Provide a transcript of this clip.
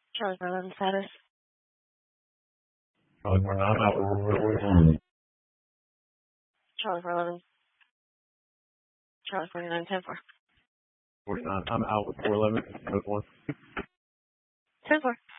Charlie 411 status. Charlie 411, I'm out with Charlie 411. Charlie 49, 10-4. 49, I'm out with 411. 10-4.